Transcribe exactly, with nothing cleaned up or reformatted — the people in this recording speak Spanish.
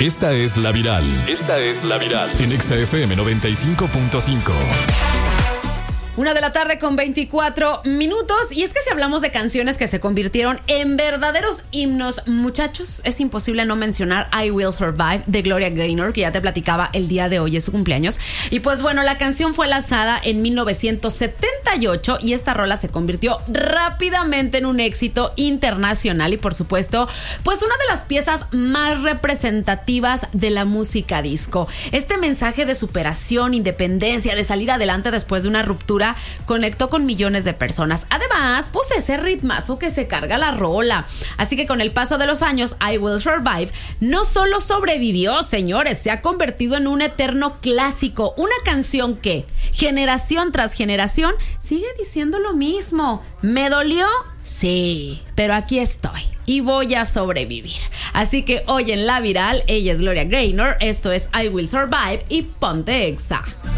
Esta es La Viral. Esta es La Viral. En Exa F M noventa y cinco punto cinco. Una de la tarde con veinticuatro minutos. Y es que si hablamos de canciones que se convirtieron en verdaderos himnos, muchachos, es imposible no mencionar I Will Survive de Gloria Gaynor, que ya te platicaba el día de hoy, es su cumpleaños. Y pues bueno, la canción fue lanzada en mil novecientos setenta y ocho y esta rola se convirtió rápidamente en un éxito internacional y por supuesto, pues una de las piezas más representativas de la música disco. Este mensaje de superación, independencia, de salir adelante después de una ruptura conectó con millones de personas. Además, pues ese ritmazo que se carga la rola. Así que con el paso de los años, I Will Survive no solo sobrevivió, señores, se ha convertido en un eterno clásico. Una canción que, generación tras generación, sigue diciendo lo mismo. ¿Me dolió? Sí, pero aquí estoy y voy a sobrevivir. Así que hoy en La Viral, ella es Gloria Gaynor, esto es I Will Survive y ponte Exa.